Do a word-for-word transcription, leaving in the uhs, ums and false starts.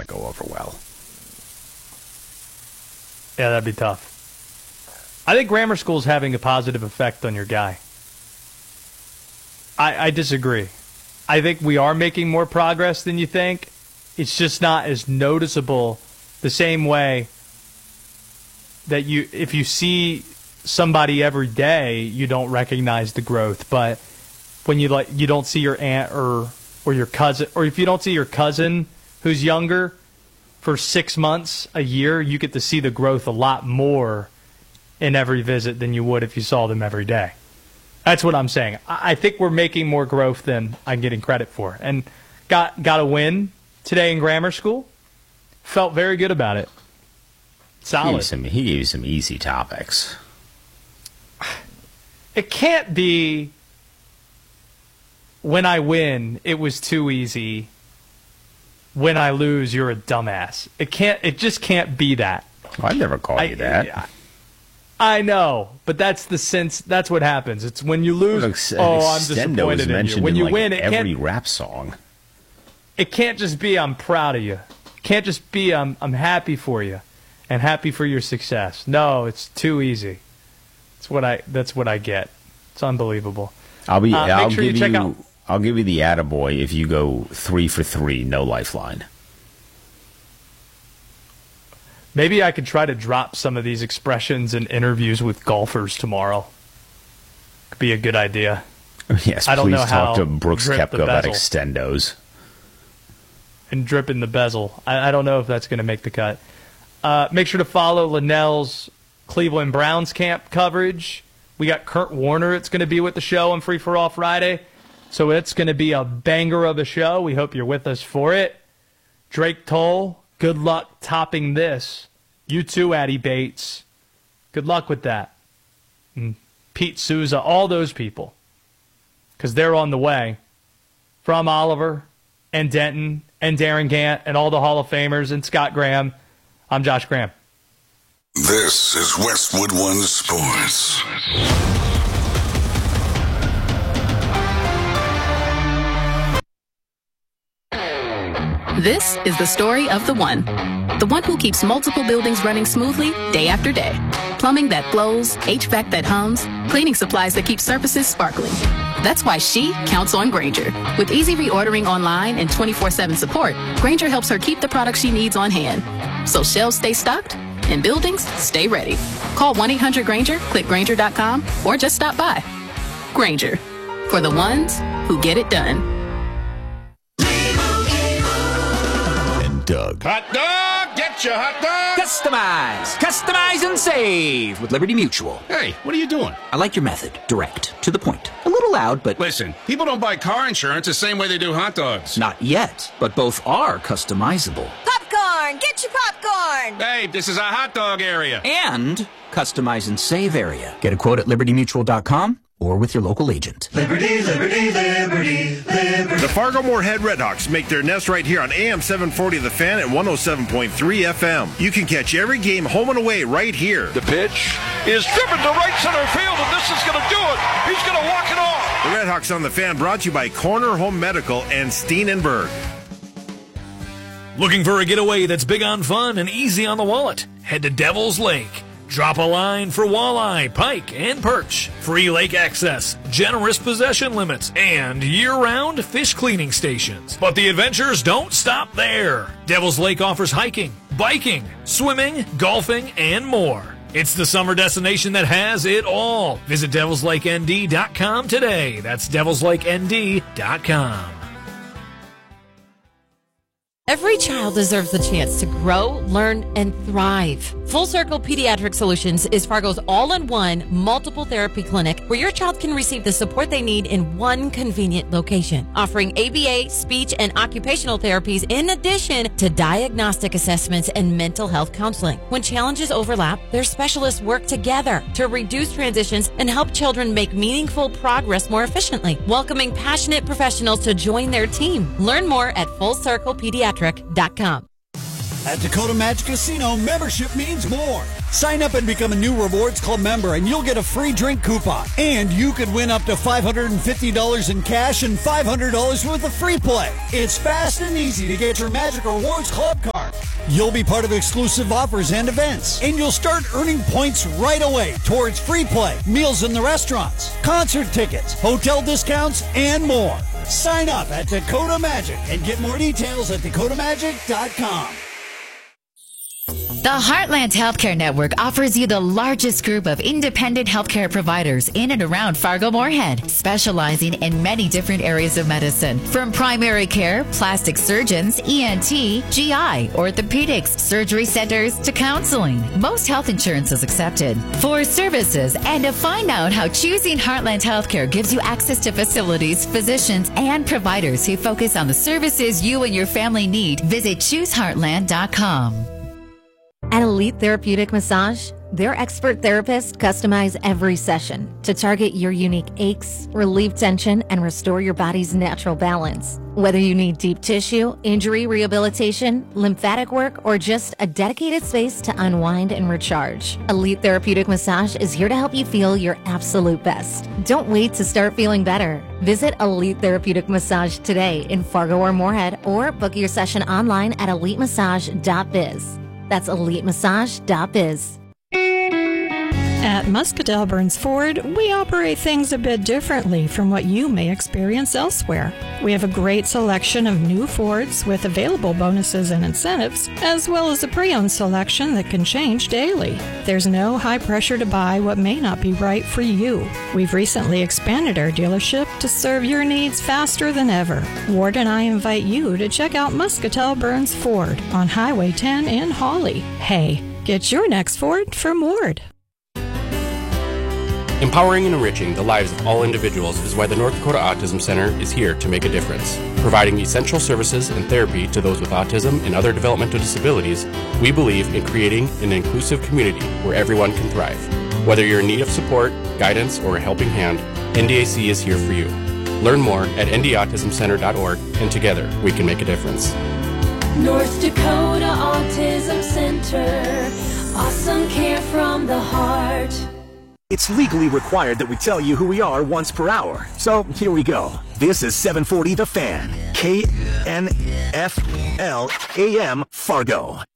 to go over well. Yeah, that'd be tough. I think grammar school is having a positive effect on your guy. I, I disagree. I think we are making more progress than you think. It's just not as noticeable the same way that you, if you see somebody every day, you don't recognize the growth. But when you like, you don't see your aunt or or your cousin, or if you don't see your cousin who's younger for six months, a year, you get to see the growth a lot more in every visit than you would if you saw them every day. That's what I'm saying. I think we're making more growth than I'm getting credit for. And got got a win today in grammar school. Felt very good about it. Solid. He gave, some, he gave you some easy topics. It can't be when I win, it was too easy. When I lose, you're a dumbass. It can't. It just can't be that. Well, I never called I, you that. I, I know, but that's the sense. That's what happens. It's when you lose. Look, oh, I'm disappointed in you. When in you like win, it every can't. rap song. It can't just be I'm proud of you. It can't just be I'm I'm happy for you, and happy for your success. No, it's too easy. That's what I. That's what I get. It's unbelievable. I'll be. Uh, I'll make sure give you check you. out. I'll give you the attaboy if you go three for three, no lifeline. Maybe I could try to drop some of these expressions in interviews with golfers tomorrow. Could be a good idea. Yes, I don't please know talk how to Brooks drip Koepka the about bezel. extendos. And drip in the bezel. I, I don't know if that's going to make the cut. Uh, make sure to follow Linnell's Cleveland Browns camp coverage. We got Kurt Warner. It's going to be with the show on Free for All Friday. So it's going to be a banger of a show. We hope you're with us for it. Drake Toll. Good luck topping this. You too, Addie Bates. Good luck with that. And Pete Souza, all those people. Because they're on the way. From Oliver and Denton and Darren Gant and all the Hall of Famers and Scott Graham, I'm Josh Graham. This is Westwood One Sports. This is the story of the one. The one who keeps multiple buildings running smoothly day after day. Plumbing that flows, H V A C that hums, cleaning supplies that keep surfaces sparkling. That's why she counts on Grainger. With easy reordering online and twenty-four seven support, Grainger helps her keep the products she needs on hand. So shelves stay stocked and buildings stay ready. Call one eight hundred Grainger, click Grainger dot com, or just stop by. Grainger, for the ones who get it done. Doug. Hot dog! Get your hot dog! Customize! Customize and save with Liberty Mutual. Hey, what are you doing? I like your method. Direct. To the point. A little loud, but... Listen, people don't buy car insurance the same way they do hot dogs. Not yet, but both are customizable. Popcorn! Get your popcorn! Babe, this is a hot dog area. And customize and save area. Get a quote at Liberty Mutual dot com or with your local agent. Liberty, Liberty, Liberty, Liberty. The Fargo Moorhead Redhawks make their nest right here on A M seven forty The Fan and one oh seven point three F M. You can catch every game home and away right here. The pitch is driven to right center field, and this is going to do it. He's going to walk it off. The Redhawks on The Fan brought to you by Corner Home Medical and Steenenberg. Looking for a getaway that's big on fun and easy on the wallet? Head to Devil's Lake. Drop a line for walleye, pike, and perch. Free lake access, generous possession limits, and year-round fish cleaning stations. But the adventures don't stop there. Devil's Lake offers hiking, biking, swimming, golfing, and more. It's the summer destination that has it all. Visit devils lake N D dot com today. That's devils lake N D dot com. Every child deserves the chance to grow, learn, and thrive. Full Circle Pediatric Solutions is Fargo's all-in-one multiple therapy clinic where your child can receive the support they need in one convenient location, offering A B A, speech, and occupational therapies in addition to diagnostic assessments and mental health counseling. When challenges overlap, their specialists work together to reduce transitions and help children make meaningful progress more efficiently, welcoming passionate professionals to join their team. Learn more at full circle pediatric dot com. At Dakota Magic Casino, membership means more. Sign up and become a new Rewards Club member, and you'll get a free drink coupon. And you could win up to five hundred fifty dollars in cash and five hundred dollars worth of free play. It's fast and easy to get your Magic Rewards Club card. You'll be part of exclusive offers and events, and you'll start earning points right away towards free play, meals in the restaurants, concert tickets, hotel discounts, and more. Sign up at Dakota Magic and get more details at dakota magic dot com. The Heartland Healthcare Network offers you the largest group of independent healthcare providers in and around Fargo-Moorhead, specializing in many different areas of medicine, from primary care, plastic surgeons, E N T, G I, orthopedics, surgery centers, to counseling. Most health insurance is accepted. For services and to find out how choosing Heartland Healthcare gives you access to facilities, physicians, and providers who focus on the services you and your family need, visit choose heartland dot com. At Elite Therapeutic Massage, their expert therapists customize every session to target your unique aches, relieve tension, and restore your body's natural balance. Whether you need deep tissue, injury rehabilitation, lymphatic work, or just a dedicated space to unwind and recharge, Elite Therapeutic Massage is here to help you feel your absolute best. Don't wait to start feeling better. Visit Elite Therapeutic Massage today in Fargo or Moorhead, or book your session online at elite massage dot biz. That's elite massage dot biz. At Muscatell Burns Ford, we operate things a bit differently from what you may experience elsewhere. We have a great selection of new Fords with available bonuses and incentives, as well as a pre-owned selection that can change daily. There's no high pressure to buy what may not be right for you. We've recently expanded our dealership to serve your needs faster than ever. Ward and I invite you to check out Muscatell Burns Ford on Highway ten in Hawley. Hey, get your next Ford from Ward. Empowering and enriching the lives of all individuals is why the North Dakota Autism Center is here to make a difference. Providing essential services and therapy to those with autism and other developmental disabilities, we believe in creating an inclusive community where everyone can thrive. Whether you're in need of support, guidance, or a helping hand, N D A C is here for you. Learn more at n d autism center dot org, and together we can make a difference. North Dakota Autism Center. Awesome care from the heart. It's legally required that we tell you who we are once per hour. So here we go. This is seven forty The Fan. K N F L A M Fargo.